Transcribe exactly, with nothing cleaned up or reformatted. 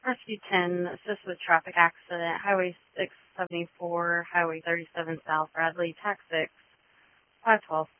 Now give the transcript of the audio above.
Rescue ten, assist with traffic accident, Highway six seventy-four, Highway thirty-seven South, Bradley, Tax six, five twelve